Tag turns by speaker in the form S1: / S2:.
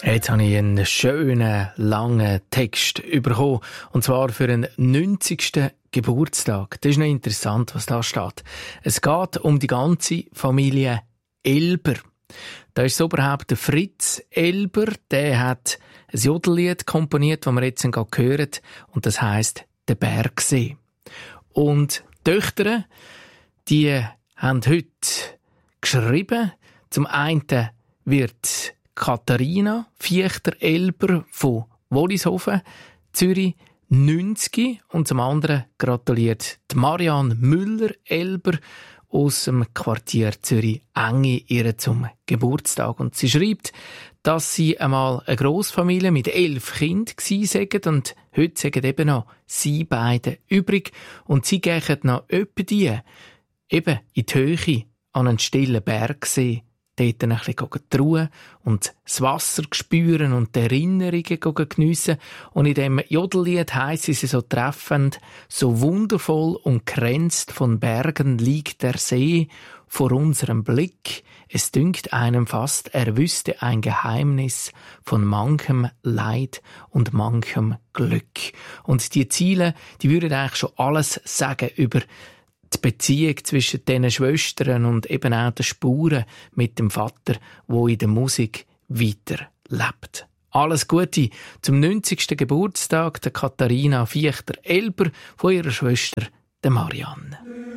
S1: Jetzt habe ich einen schönen, langen Text bekommen. Und zwar für den 90. Geburtstag. Das ist noch interessant, was da steht. Es geht um die ganze Familie Elber. Da ist so überhaupt der Fritz Elber. Der hat ein Jodellied komponiert, das wir jetzt gerade hören. Und das heisst «Der Bergsee». Und die Töchter, die haben heute geschrieben. Zum einen wird Katharina Viechter-Elber von Wollishofen, Zürich, 90. Und zum anderen gratuliert die Marianne Müller-Elber aus dem Quartier Zürich-Enge ihr zum Geburtstag. Und sie schreibt, dass sie einmal eine Grossfamilie mit 11 Kindern war und heute sind eben noch sie beide übrig. Und sie gehen noch etwa eben in die Höhe an einen stillen Bergsee, dort ein bisschen die Ruhe und das Wasser spüren und die Erinnerungen geniessen. Und in diesem Jodellied heisst es so treffend: «So wundervoll umkränzt von Bergen liegt der See vor unserem Blick. Es dünkt einem fast, er wüsste ein Geheimnis von manchem Leid und manchem Glück.» Und die Ziele, die würden eigentlich schon alles sagen über die Beziehung zwischen diesen Schwestern und eben auch die Spuren mit dem Vater, wo in der Musik weiterlebt. Alles Gute zum 90. Geburtstag der Katharina Viechter-Elber von ihrer Schwester, der Marianne.